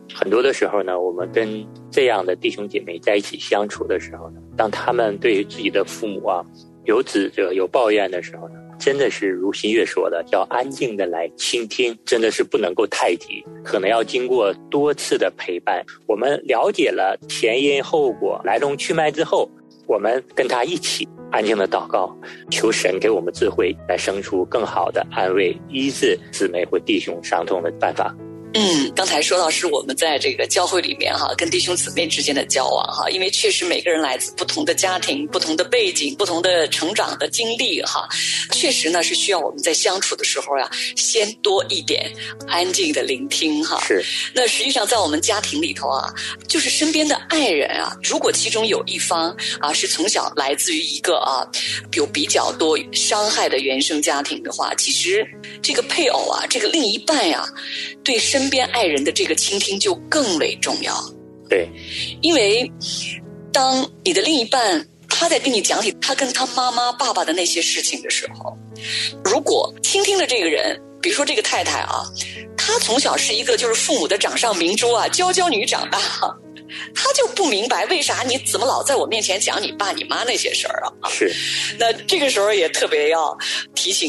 很多的时候呢，我们跟这样的弟兄姐妹在一起相处的时候呢，当他们对自己的父母啊有指责有抱怨的时候呢，真的是如新月说的，要安静的来倾听，真的是不能够太急，可能要经过多次的陪伴，我们了解了前因后果来龙去脉之后，我们跟他一起安静的祷告，求神给我们智慧，来生出更好的安慰医治姊妹或弟兄伤痛的办法。 刚才说到是我们在这个教会里面跟弟兄姊妹之间的交往因为确实每个人来自不同的家庭、不同的背景、不同的成长的经历确实呢是需要我们在相处的时候先多一点安静的聆听是。 那实际上在我们家庭里头就是身边的爱人如果其中有一方是从小来自于一个有比较多伤害的原生家庭的话，其实这个配偶这个另一半对身边爱人的这个倾听就更为重要。 对， 因为当你的另一半他在跟你讲起他跟他妈妈爸爸的那些事情的时候，如果倾听的这个人，比如说这个太太她从小是一个就是父母的掌上明珠娇娇女长大他就不明白为啥你怎么老在我面前讲你爸你妈那些事儿是。 那这个时候也特别要提醒